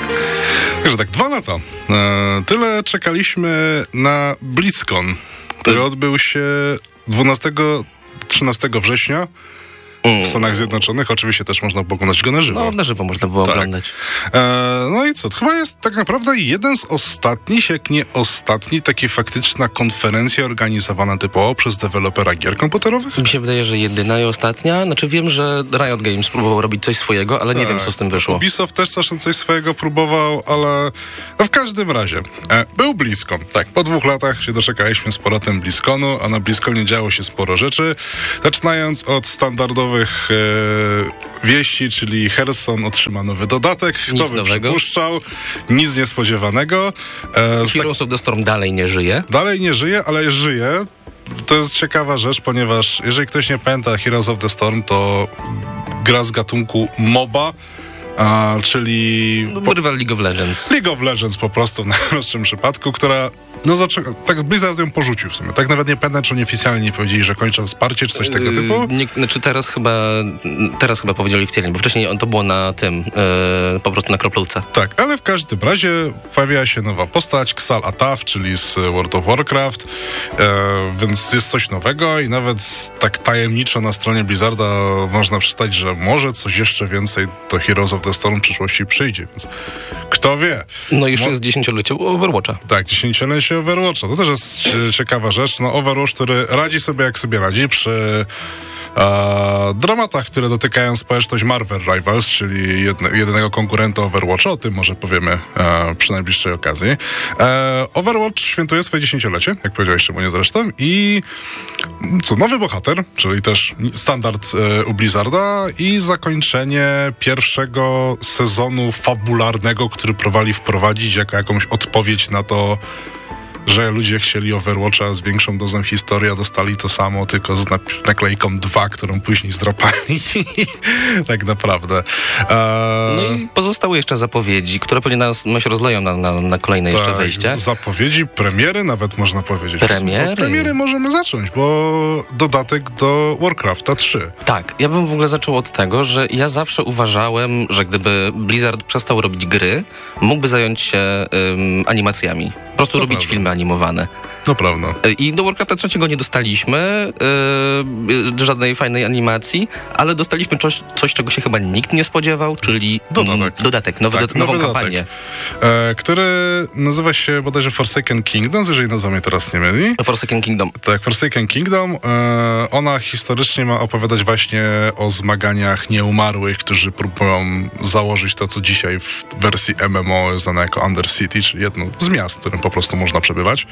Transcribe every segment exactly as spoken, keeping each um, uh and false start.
Także tak, dwa lata. E, tyle czekaliśmy na BlizzCon, który odbył się dwunastego trzynastego września w Stanach Zjednoczonych. Oczywiście też można było oglądać go na żywo. No, na żywo można było tak. oglądać. E, no i co? To chyba jest tak naprawdę jeden z ostatnich, jak nie ostatni, taki faktyczna konferencja organizowana typowo przez dewelopera gier komputerowych. Mi się wydaje, że jedyna i ostatnia. Znaczy wiem, że Riot Games próbował robić coś swojego, ale tak. nie wiem, co z tym wyszło. Ubisoft też zresztą coś swojego próbował, ale no w każdym razie e, był BlizzCon. Tak, po dwóch latach się doczekaliśmy z powrotem BlizzConu, a na BlizzConie działo się sporo rzeczy. Zaczynając od standardowych E, wieści, czyli Hearthstone otrzyma nowy dodatek. Kto Nic by nowego. przypuszczał? Nic niespodziewanego. E, Heroes of the Storm dalej nie żyje. Dalej nie żyje, ale żyje. To jest ciekawa rzecz, ponieważ jeżeli ktoś nie pamięta Heroes of the Storm, to gra z gatunku MOBA, a, czyli... No, rywal League of Legends. League of Legends po prostu w najprostszym przypadku, która... No zaczę- tak Blizzard ją porzucił w sumie. Tak nawet nie pamiętam, czy oni oficjalnie nie powiedzieli, że kończą wsparcie, czy coś tego typu. Yy, nie, znaczy teraz chyba teraz chyba powiedzieli oficjalnie, bo wcześniej on to było na tym, yy, po prostu na kroplówce. Tak, ale w każdym razie pojawia się nowa postać, Xal Ataf, czyli z World of Warcraft, e, więc jest coś nowego i nawet tak tajemniczo na stronie Blizzarda można przeczytać, że może coś jeszcze więcej do Heroes of the Storm w przyszłości przyjdzie, więc kto wie. No i jeszcze Mo- jest dziesięciolecie Overwatcha. Tak, dziesięciolecie Overwatcha. To też jest ciekawa rzecz. No Overwatch, który radzi sobie jak sobie radzi przy e, dramatach, które dotykają społeczność Marvel Rivals, czyli jedne, jedynego konkurenta Overwatcha. O tym może powiemy e, przy najbliższej okazji. E, Overwatch świętuje swoje dziesięciolecie, jak powiedziałeś Szymonie zresztą, i co, nowy bohater, czyli też standard e, u Blizzarda i zakończenie pierwszego sezonu fabularnego, który próbowali wprowadzić jako jakąś odpowiedź na to, że ludzie chcieli Overwatcha z większą dozą historii, a dostali to samo, tylko z naklejką dwa, którą później zdropali. Tak naprawdę. Eee... No i pozostały jeszcze zapowiedzi, które pewnie nas no, się rozleją na, na, na kolejne tak, jeszcze wejście. Zapowiedzi, premiery nawet można powiedzieć. Premiery? Od premiery możemy zacząć, bo dodatek do Warcrafta trzy. Tak, ja bym w ogóle zaczął od tego, że ja zawsze uważałem, że gdyby Blizzard przestał robić gry, mógłby zająć się um, animacjami. Po prostu to robić prawda. filmy animowane. No prawda. I do Warcrafta trzeciego nie dostaliśmy yy, żadnej fajnej animacji, ale dostaliśmy coś, coś, czego się chyba nikt nie spodziewał, czyli dodatek, mm, dodatek nowy, tak, do, nową nowy kampanię. Dodatek, e, który nazywa się bodajże Forsaken Kingdoms, jeżeli nazwa mnie teraz nie myli. Forsaken Kingdom. Tak, Forsaken Kingdom. E, ona historycznie ma opowiadać właśnie o zmaganiach nieumarłych, którzy próbują założyć to, co dzisiaj w wersji M M O znane jako Undercity, czyli jedno z miast, w którym po prostu można przebywać.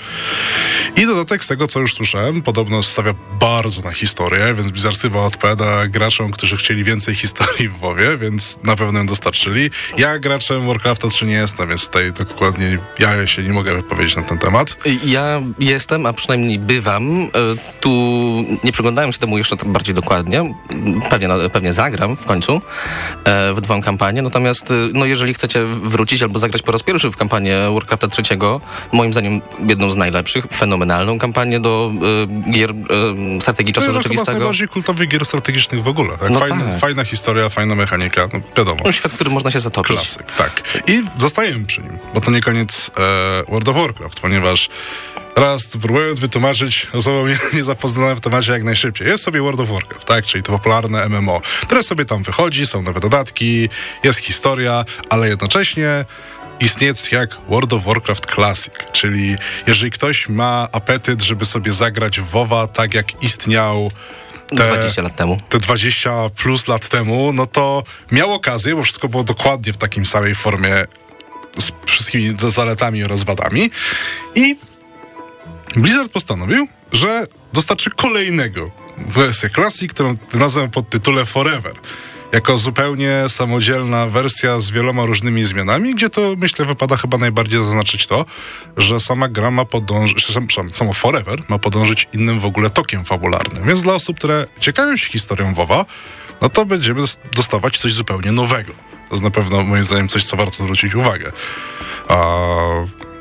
I dodatek z tego, co już słyszałem, podobno stawia bardzo na historię, więc Blizzard chyba odpowiada graczom, którzy chcieli więcej historii w WoWie, więc na pewno ją dostarczyli. Ja graczem Warcrafta trzy nie jestem, więc tutaj dokładnie ja się nie mogę wypowiedzieć na ten temat. Ja jestem, a przynajmniej bywam. Tu nie przyglądałem się temu jeszcze bardziej dokładnie. Pewnie, no, pewnie zagram w końcu w dwą kampanię. Natomiast no, jeżeli chcecie wrócić albo zagrać po raz pierwszy w kampanię Warcrafta trzeciego, moim zdaniem jedną z najlepszych, fenomenalną kampanię do y, gier y, strategii czasu to rzeczywistego. To jest chyba z najbardziej kultowych gier strategicznych w ogóle. Tak? No Fajna, tak. fajna historia, fajna mechanika, no wiadomo. No, świat, w którym można się zatopić. Klasyk, tak. I zostajemy przy nim, bo to nie koniec e, World of Warcraft, ponieważ raz próbując wytłumaczyć osobom niezapoznanym w temacie jak najszybciej. Jest sobie World of Warcraft, tak? Czyli to popularne M M O. Teraz sobie tam wychodzi, są nowe dodatki, jest historia, ale jednocześnie istnieje coś jak World of Warcraft Classic, czyli jeżeli ktoś ma apetyt, żeby sobie zagrać w WoWa tak jak istniał te dwadzieścia lat temu. Te dwadzieścia plus lat temu, no to miał okazję, bo wszystko było dokładnie w takiej samej formie z wszystkimi zaletami i rozwadami i Blizzard postanowił, że dostarczy kolejnego wersję Classic, którą tym razem pod tytule Forever. Jako zupełnie samodzielna wersja z wieloma różnymi zmianami, gdzie to, myślę, wypada chyba najbardziej zaznaczyć to, że sama gra ma podążyć, samo Forever ma podążyć innym w ogóle tokiem fabularnym. Więc dla osób, które ciekawią się historią WoWa, no to będziemy dostawać coś zupełnie nowego. To jest na pewno, moim zdaniem, coś, co warto zwrócić uwagę. A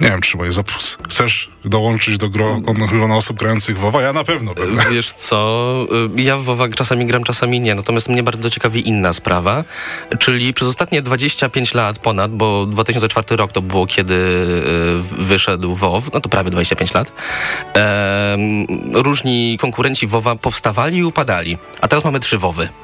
Nie wiem, czy moje zap- chcesz dołączyć do gro- grona osób grających w WoWa? Ja na pewno będę. Wiesz co, ja w WoWa czasami gram, czasami nie, natomiast mnie bardzo ciekawi inna sprawa, czyli przez ostatnie dwadzieścia pięć lat ponad, bo dwa tysiące czwarty rok to było, kiedy wyszedł WoW, no to prawie dwadzieścia pięć lat, e, różni konkurenci WoWa powstawali i upadali, a teraz mamy trzy WoWy.